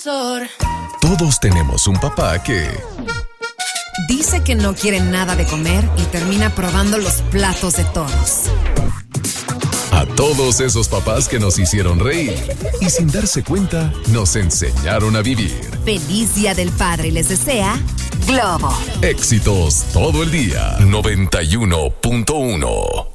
televisor. Todos tenemos un papá que dice que no quiere nada de comer y termina probando los platos de todos. A todos esos papás que nos hicieron reír y sin darse cuenta nos enseñaron a vivir. Feliz Día del Padre les desea Globo. Éxitos todo el día. 91.1